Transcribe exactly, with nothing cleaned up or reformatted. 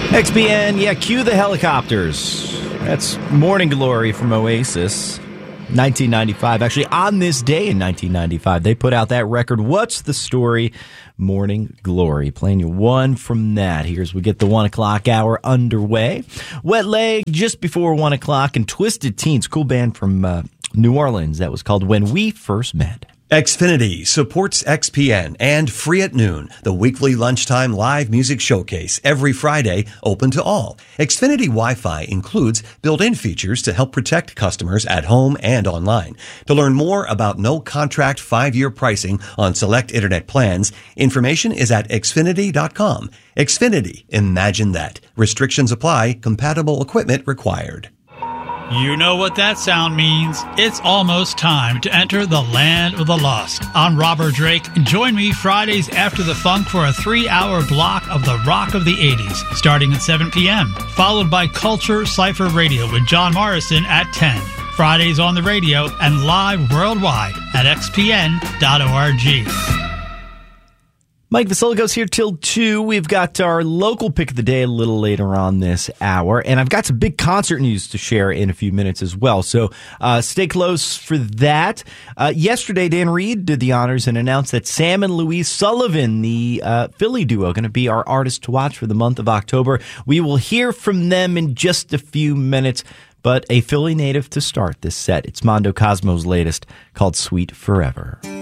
X B N, yeah, cue the helicopters. That's Morning Glory from Oasis, nineteen ninety-five. Actually, on this day in nineteen ninety-five, they put out that record. What's the Story? Morning Glory. Playing you one from that. Here's we get the one o'clock hour underway. Wet Leg just before one o'clock, and Twisted Teens, cool band from uh, New Orleans. That was called When We First Met. Xfinity supports X P N and Free at Noon, the weekly lunchtime live music showcase every Friday, open to all. Xfinity Wi-Fi includes built-in features to help protect customers at home and online. To learn more about no contract five-year pricing on select internet plans, information is at xfinity dot com. Xfinity, imagine that. Restrictions apply. Compatible equipment required. You know what that sound means. It's almost time to enter the land of the lost. I'm Robert Drake. Join me Fridays after the funk for a three-hour block of the rock of the eighties, starting at seven p.m., followed by Culture Cypher Radio with John Morrison at ten. Fridays on the radio and live worldwide at x p n dot org. Mike Vasiliko's here till two. We've got our local pick of the day a little later on this hour, and I've got some big concert news to share in a few minutes as well, so uh, stay close for that. Uh, yesterday, Dan Reed did the honors and announced that Sam and Louise Sullivan, the uh, Philly duo, are going to be our artist to watch for the month of October. We will hear from them in just a few minutes, but a Philly native to start this set. It's Mondo Cosmo's latest, called Sweet Forever.